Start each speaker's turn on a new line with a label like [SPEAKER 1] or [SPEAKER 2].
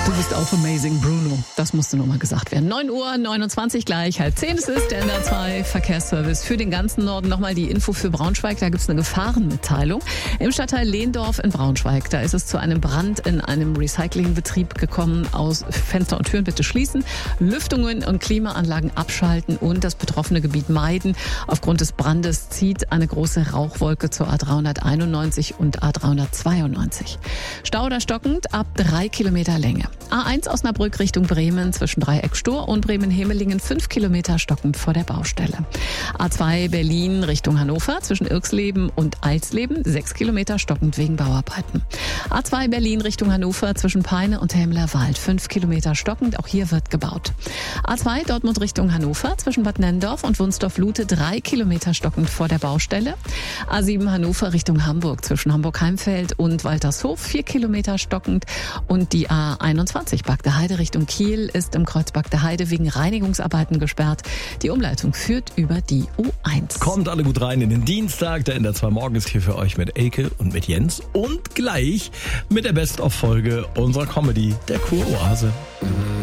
[SPEAKER 1] Du bist auch amazing, Bruno. Das musste nochmal gesagt werden. 9:29 Uhr gleich, 9:30. Es ist der NDR 2 Verkehrsservice für den ganzen Norden. Nochmal die Info für Braunschweig. Da gibt es eine Gefahrenmitteilung. Im Stadtteil Lehndorf in Braunschweig. Da ist es zu einem Brand in einem Recyclingbetrieb gekommen. Aus Fenster und Türen bitte schließen, Lüftungen und Klimaanlagen abschalten und das betroffene Gebiet meiden. Aufgrund des Brandes zieht eine große Rauchwolke zur A391 und A392. Stau oder stockend ab 3 Kilometer Länge. A1 Osnabrück Richtung Bremen zwischen Dreieck-Stur und Bremen-Hemelingen 5 Kilometer stockend vor der Baustelle. A2 Berlin Richtung Hannover zwischen Irxleben und Eilsleben 6 Kilometer stockend wegen Bauarbeiten. A2 Berlin Richtung Hannover zwischen Peine und Helmlerwald 5 Kilometer stockend, auch hier wird gebaut. A2 Dortmund Richtung Hannover zwischen Bad Nenndorf und Wunsdorf-Lute 3 Kilometer stockend vor der Baustelle. A7 Hannover Richtung Hamburg zwischen Hamburg-Heimfeld und Waltershof 4 Kilometer stockend und die A21 Bagde Heide Richtung Kiel ist im Kreuz Bagde Heide wegen Reinigungsarbeiten gesperrt. Die Umleitung führt über die U1.
[SPEAKER 2] Kommt alle gut rein in den Dienstag. Der NDR 2 Morgen ist hier für euch mit Elke und mit Jens und gleich mit der Best-of-Folge unserer Comedy, der Kuroase.